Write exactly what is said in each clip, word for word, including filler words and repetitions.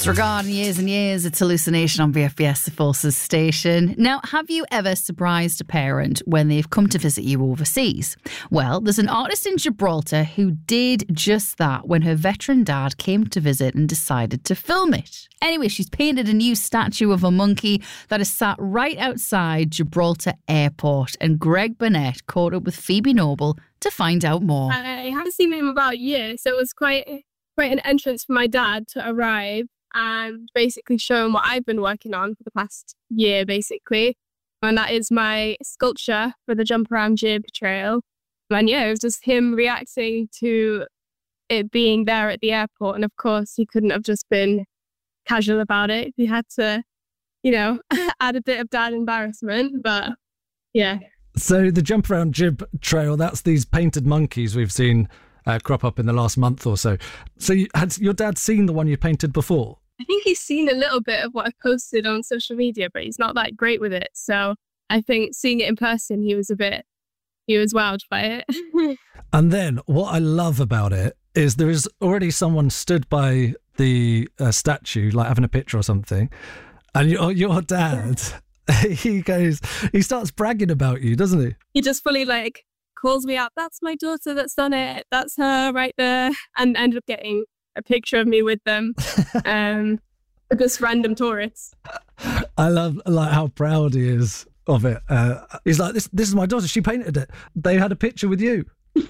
Disregard years and years, it's Hallucination on B F B S, the Forces station. Now, have you ever surprised a parent when they've come to visit you overseas? Well, there's an artist in Gibraltar who did just that when her veteran dad came to visit and decided to film it. Anyway, she's painted a new statue of a monkey that is sat right outside Gibraltar Airport, and Greg Burnett caught up with Phoebe Noble to find out more. I haven't seen him in about a year, so it was quite, quite an entrance for my dad to arrive and basically show him what I've been working on for the past year, basically. And that is my sculpture for the Jump Around Jib trail. And yeah, it was just him reacting to it being there at the airport. And of course, he couldn't have just been casual about it. He had to, you know, add a bit of dad embarrassment. But yeah. So the Jump Around Jib trail, that's these painted monkeys we've seen uh, crop up in the last month or so. So you, had your dad seen the one you painted before? I think he's seen a little bit of what I posted on social media, but he's not that great with it. So I think seeing it in person, he was a bit, he was wowed by it. And then what I love about it is there is already someone stood by the uh, statue, like having a picture or something. And your, your dad, he goes, he starts bragging about you, doesn't he? He just fully like calls me out. That's my daughter that's done it. That's her right there. And ended up getting a picture of me with them, um, just random tourists. I love like how proud he is of it. Uh, he's like, this This is my daughter. She painted it. They had a picture with you.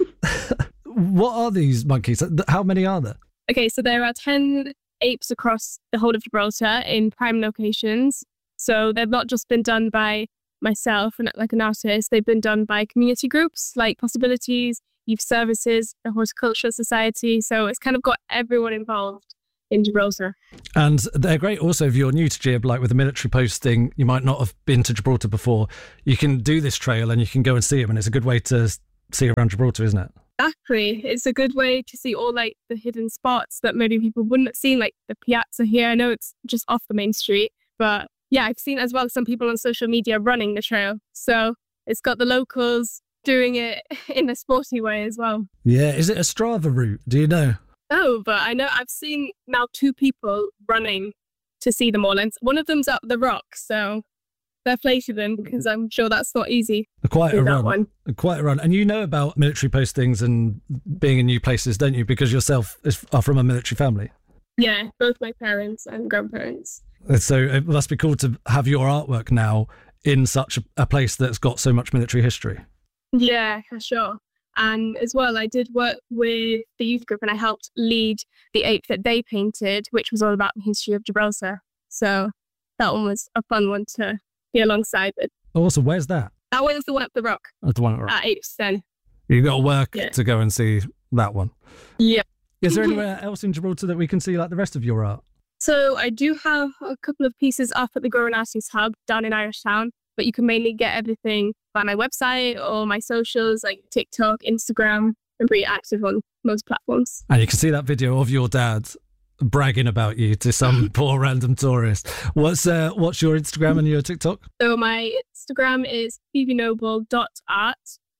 What are these monkeys? How many are there? Okay, so there are ten apes across the whole of Gibraltar in prime locations. So they've not just been done by myself and like an artist. They've been done by community groups like Possibilities, Youth Services, the Horticultural Society. So it's kind of got everyone involved in Gibraltar. And they're great also if you're new to Gib, like with a military posting, you might not have been to Gibraltar before. You can do this trail and you can go and see them, and it's a good way to see around Gibraltar, isn't it? Exactly. It's a good way to see all like the hidden spots that maybe people wouldn't have seen, like the piazza here. I know it's just off the main street, but yeah, I've seen as well some people on social media running the trail. So it's got the locals doing it in a sporty way as well. Yeah, is it a Strava route? Do you know? Oh, but I know I've seen now two people running to see them all, and one of them's up the rock, so fair play to them because I'm sure that's not easy. Quite a run, one. quite a run. And you know about military postings and being in new places, don't you? Because yourself is, are from a military family. Yeah, both my parents and grandparents. So it must be cool to have your artwork now in such a, a place that's got so much military history. Yeah, for sure. And as well, I did work with the youth group and I helped lead the ape that they painted, which was all about the history of Gibraltar. So that one was a fun one to be alongside with. Awesome. Where's that? That one is the one up the rock. That's the one up the rock. At Apes Den. You've got to work yeah. to go and see that one. Yeah. Is there anywhere else in Gibraltar that we can see like the rest of your art? So I do have a couple of pieces up at the Growing Artists Hub down in Irish Town, but you can mainly get everything by my website or my socials like TikTok, Instagram. I'm pretty active on most platforms. And you can see that video of your dad bragging about you to some poor random tourist. What's uh, what's your Instagram and your TikTok? So my Instagram is phoebe noble dot art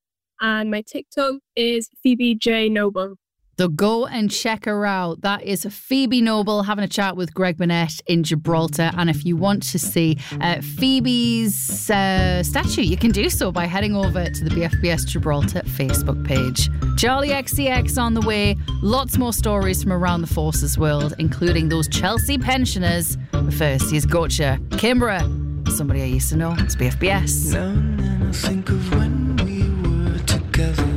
and my TikTok is Phoebe J Noble. So go and check her out. That is Phoebe Noble having a chat with Greg Burnett in Gibraltar. And if you want to see uh, Phoebe's uh, statue, you can do so by heading over to the B F B S Gibraltar Facebook page. Charlie X C X on the way. Lots more stories from around the Forces world, including those Chelsea pensioners. But first, here's Gotcha. Kimbra, somebody I used to know. It's B F B S. Now and then I think of when we were together.